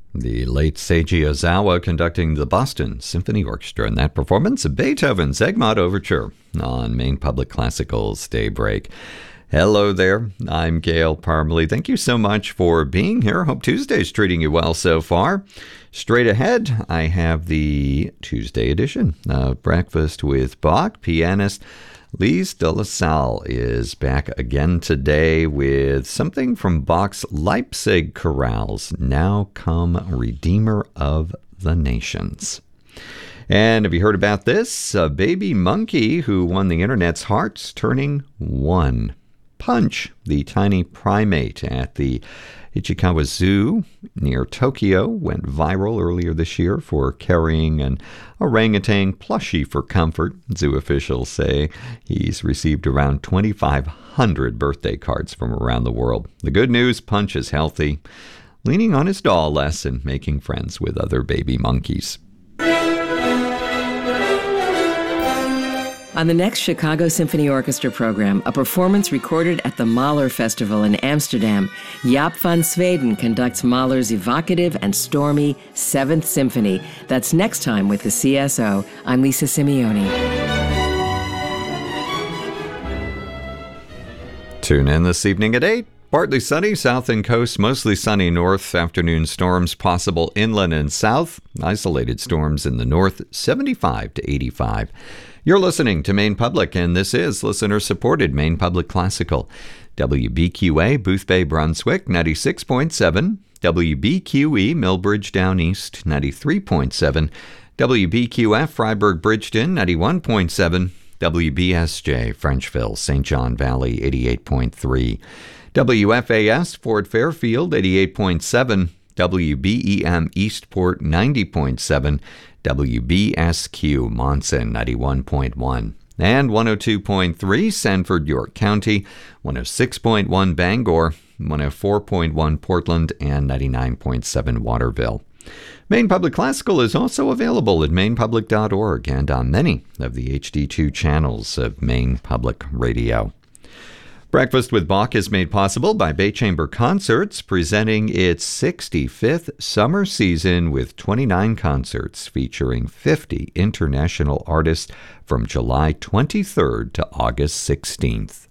The late Seiji Ozawa conducting the Boston Symphony Orchestra in that performance of Beethoven's Egmont Overture on Maine Public Classical's Daybreak. Hello there, I'm Gail Parmalee. Thank you so much for being here. Hope Tuesday's treating you well so far. Straight ahead, I have the Tuesday edition of Breakfast with Bach. Pianist Lise de la Salle is back again today with something from Bach's Leipzig chorales, Now Come Redeemer of the Nations. And have you heard about this? A baby monkey who won the internet's hearts turning 1. Punch, the tiny primate at the Ichikawa Zoo near Tokyo, went viral earlier this year for carrying an orangutan plushie for comfort. Zoo officials say he's received around 2,500 birthday cards from around the world. The good news, Punch is healthy, leaning on his doll less and making friends with other baby monkeys. On the next Chicago Symphony Orchestra program, a performance recorded at the Mahler Festival in Amsterdam, Jaap van Zweden conducts Mahler's evocative and stormy 7th Symphony. That's next time with the CSO. I'm Lisa Simeone. Tune in this evening at 8. Partly sunny, south and coast, mostly sunny north. Afternoon storms possible inland and south. Isolated storms in the north, 75 to 85. You're listening to Maine Public, and this is listener-supported Maine Public Classical. WBQA, Boothbay, Brunswick, 96.7. WBQE, Millbridge, Down East, 93.7. WBQF, Freiburg, Bridgeton, 91.7. WBSJ, Frenchville, St. John Valley, 88.3. WFAS, Fort Fairfield, 88.7. WBEM, Eastport, 90.7. WBSQ, Monson, 91.1. And 102.3, Sanford, York County, 106.1, Bangor, 104.1, Portland, and 99.7, Waterville. Maine Public Classical is also available at mainepublic.org and on many of the HD2 channels of Maine Public Radio. Breakfast with Bach is made possible by Bay Chamber Concerts, presenting its 65th summer season with 29 concerts featuring 50 international artists from July 23rd to August 16th.